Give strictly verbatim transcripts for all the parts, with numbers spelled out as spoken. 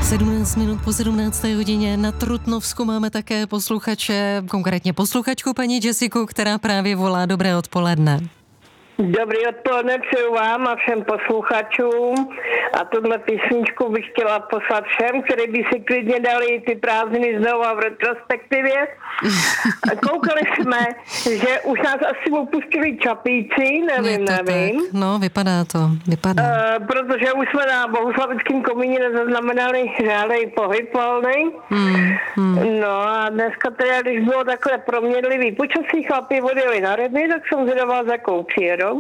sedmnáct minut po sedmnácté hodině na Trutnovsku máme také posluchače, konkrétně posluchačku paní Jessiku, která právě volá. Dobré odpoledne. Dobrý odpoledne přeju vám a všem posluchačům a tuhle písničku bych chtěla poslat všem, kteří by si klidně dali ty prázdniny znova v retrospektivě. Koukali jsme, že už nás asi opustili čapíci, nevím, nevím. Tak. No, vypadá to, vypadá. Uh, protože už jsme na Bohuslavickém komíně nezaznamenali žádný pohyb volný. Hmm, hmm. No a dneska teda, když bylo takhle proměnlivý počasí, chlapi odjeli na ryby, tak jsem zvědavá, za jakou přijedou.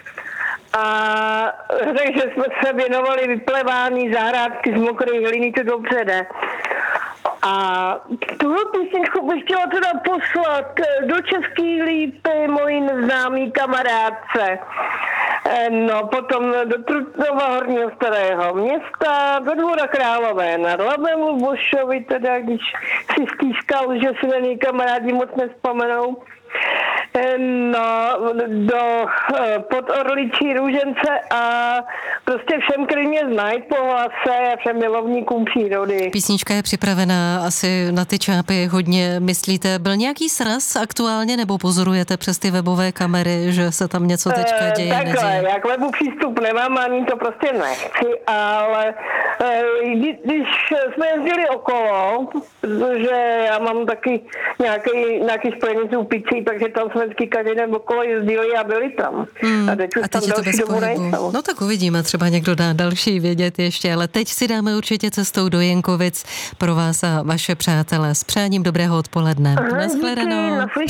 A takže jsme se věnovali vyplevání zahrádky z mokré hliny, to dobře jde. A tuhle písničku bych chtěla teda poslat do Český Lípy mojí neznámý kamarádce. No, potom do Trutnova Horního Starého Města, do Dvora Králové nad Labem Lubošovi, teda když si stískal, že si na něj kamarádi moc nespomenou. No, do Podorličí Růžence a prostě všem, kteří mě znají po hlase a všem milovníkům přírody. Písnička je připravená asi na ty čápy hodně, myslíte. Byl nějaký sraz aktuálně, nebo pozorujete přes ty webové kamery, že se tam něco teďka děje? E, takhle, neděje? Já k webu přístup nemám, ani to prostě nechci, ale e, když jsme jezdili okolo, protože já mám taky nějaký, nějaký spojení s Úpicí, takže tam jsme vždycky každý den okolo jezdili a byli tam. Hmm. A teď už a teď tam další dobu nejsou. No tak uvidíme, třeba někdo dá další vědět ještě, ale teď si dáme určitě cestou do Jenkovic pro vás a vaše přátelé. S přáním dobrého odpoledne. Aha, díky,